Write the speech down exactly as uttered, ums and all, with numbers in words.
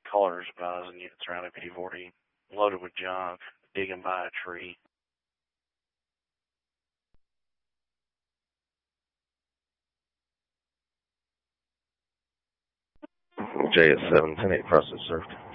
Callers advising you it's around P forty, loaded with junk, digging by a tree. J S seven, ten eight process served.